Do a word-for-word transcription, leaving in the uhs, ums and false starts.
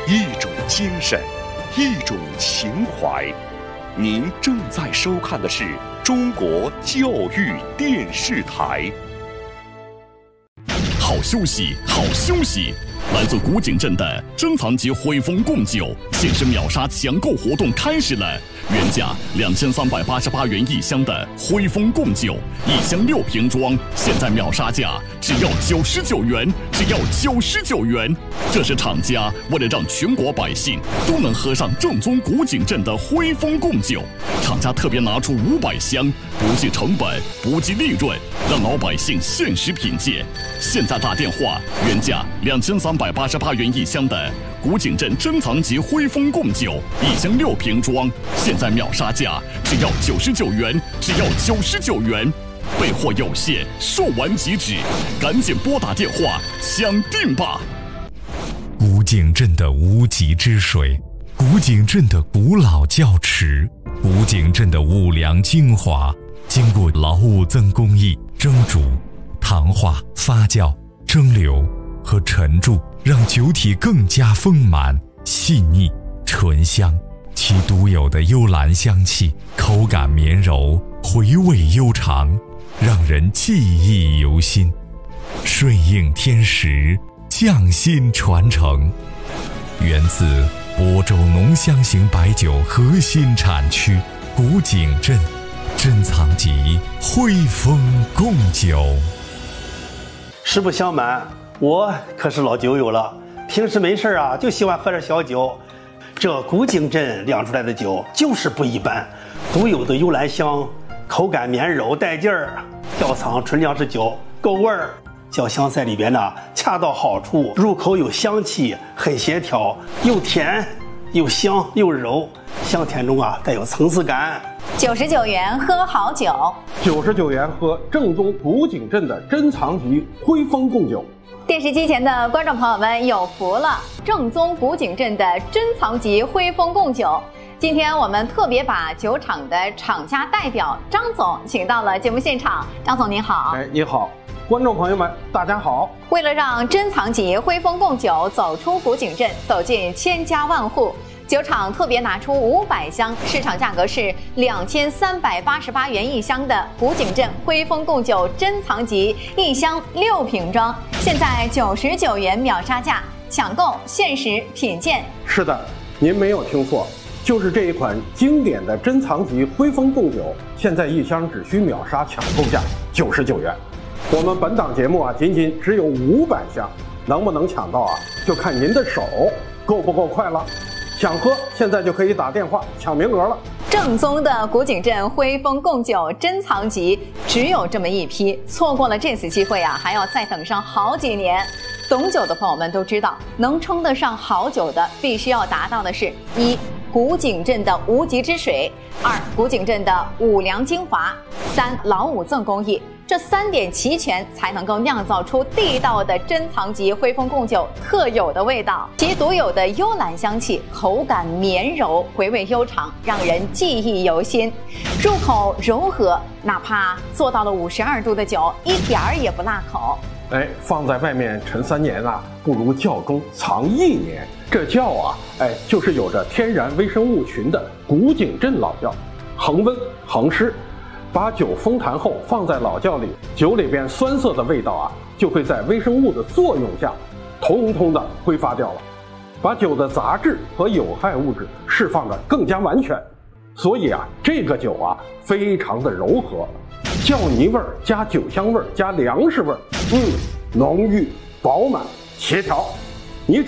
一种精神，一种情怀。您正在收看的是中国教育电视台。 好休息，好休息！来自古井镇的珍藏级汇丰贡酒限时秒杀抢购活动开始了，原价两千三百八十八元一箱的汇丰贡酒，一箱六瓶装，现在秒杀价只要九十九元，只要九十九元。这是厂家为了让全国百姓都能喝上正宗古井镇的汇丰贡酒，厂家特别拿出五百箱，不计成本，不计利润，让老百姓限时品鉴。现在打电话，原价两千三百八十八元一箱的古井镇珍藏级汇丰贡酒，一箱六瓶装，现在秒杀价只要九十九元，只要九十九元。备货有限，售完即止，赶紧拨打电话抢订吧！ 古井镇的无极之水，古井镇的古老窖池，古井镇的五粮精华，经过劳务增工艺蒸煮、糖化、发酵、蒸馏和陈铸，让酒体更加丰满、细腻、醇香。其独有的幽兰香气，口感绵柔，回味悠长，让人记忆犹新。顺应天时，匠心传承，源自亳州浓香型白酒核心产区古井镇珍藏级汇丰贡酒。 实不相瞒，我可是老酒友了，平时没事啊就喜欢喝点小酒。这古井镇酿出来的酒就是不一般，独有的幽兰香，口感绵柔带劲儿，窖藏纯粮食酒，够味儿。酱香在里边呢恰到好处，入口有香气，很协调，又甜又香又柔，香甜中啊带有层次感。 九十九元喝好酒， 九十九元喝正宗古井镇的珍藏级汇丰贡酒。 电视机前的观众朋友们有福了，正宗古井镇的珍藏级汇丰贡酒。今天我们特别把酒厂的厂家代表张总请到了节目现场。张总您好。 哎，你好，观众朋友们大家好。 为了让珍藏级汇丰贡酒走出古井镇，走进千家万户，酒厂特别拿出五百箱，市场价格是两千三百八十八元一箱的古井镇汇丰贡酒珍藏级，一箱六瓶装，现在九十九元秒杀价，抢购限时品鉴。 是的，您没有听错，就是这一款经典的珍藏级汇丰贡酒，现在一箱只需秒杀抢购价九十九元。我们本档节目啊，仅仅只有五百箱，能不能抢到啊，就看您的手够不够快了。想喝现在就可以打电话抢名额了。 正宗的古井镇汇丰贡酒珍藏级只有这么一批，错过了这次机会啊，还要再等上好几年。懂酒的朋友们都知道，能称得上好酒的，必须要达到的是：一、古井镇的无极之水；二、古井镇的五粮精华；三、老五赠工艺。这三点齐全，才能够酿造出地道的珍藏级汇丰贡酒特有的味道。其独有的幽兰香气，口感绵柔，回味悠长，让人记忆犹新。入口柔和，哪怕做到了五十二度的酒，一点儿也不辣口。 哎，放在外面陈三年啊，不如窖中藏一年。这窖啊，哎，就是有着天然微生物群的古井镇老窖，恒温恒湿。把酒封坛后放在老窖里，酒里边酸涩的味道啊，就会在微生物的作用下，通通的挥发掉了，把酒的杂质和有害物质释放得更加完全。所以啊，这个酒啊，非常的柔和，窖泥味加酒香味加粮食味，嗯，浓郁饱满协调。